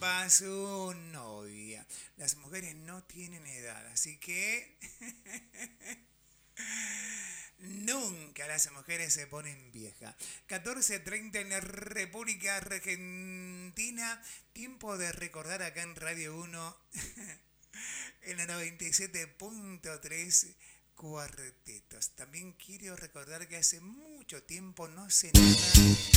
para su novia. Las mujeres no tienen edad, así que nunca las mujeres se ponen viejas. 14:30 en la República Argentina. Tiempo de recordar acá en Radio 1, en la 97.3. Cuartetos. También quiero recordar que hace mucho tiempo no sé nada